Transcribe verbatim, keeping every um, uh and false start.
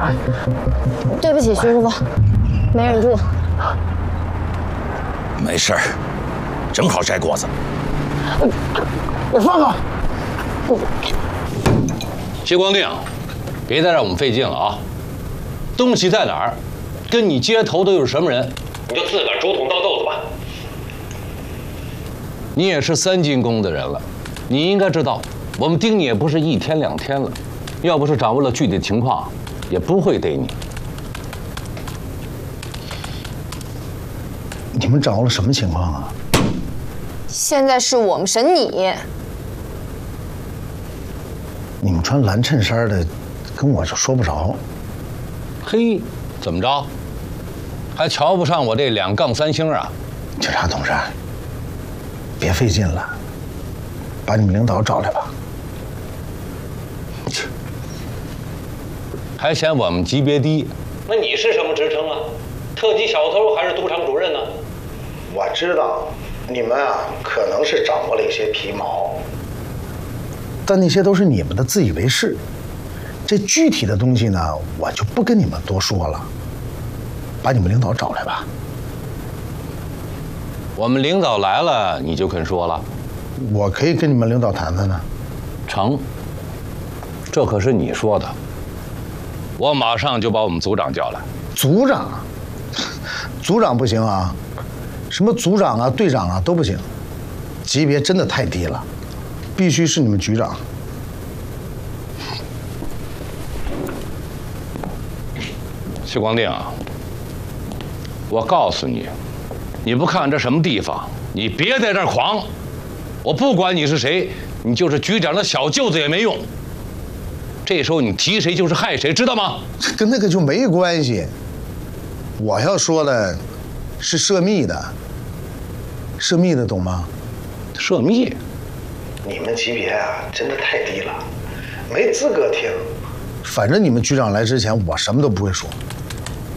对不起，徐师傅，没忍住。 没事儿，正好摘果子。 你放开！ 谢光定，别再让我们费劲了啊！东西在哪儿？跟你接头的又是什么人？你就自个儿竹筒倒豆子吧。你也是三进宫的人了，你应该知道，我们盯你也不是一天两天了，要不是掌握了具体情况，也不会逮你。 你们掌握了什么情况啊？ 现在是我们审你。 你们穿蓝衬衫的，跟我就说不着。 嘿，怎么着？还瞧不上我这两杠三星啊？ 警察同志，别费劲了，把你们领导找来吧。 还嫌我们级别低？那你是什么职称啊？特级小偷还是督场主任呢？ 我知道，你们啊可能是掌握了一些皮毛，但那些都是你们的自以为是。这具体的东西呢，我就不跟你们多说了。把你们领导找来吧。 我们领导来了，你就肯说了？ 我可以跟你们领导谈谈呢。 成，这可是你说的。我马上就把我们组长叫来。 组长，组长不行啊，什么组长啊、队长啊都不行，级别真的太低了，必须是你们局长。 谢光定啊，我告诉你，你不看这什么地方，你别在这儿狂。我不管你是谁，你就是局长的小舅子也没用。这时候你提谁就是害谁，知道吗？ 跟那个就没关系。我要说的是涉密的，涉密的懂吗？ 涉密？ 你们级别啊，真的太低了，没资格听。反正你们局长来之前，我什么都不会说。